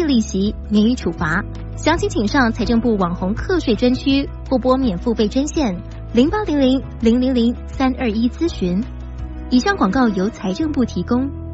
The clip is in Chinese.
利息，免予处罚。详情请上财政部网红课税专区或拨免付费专线0800-000-321咨询。以上广告由财政部提供。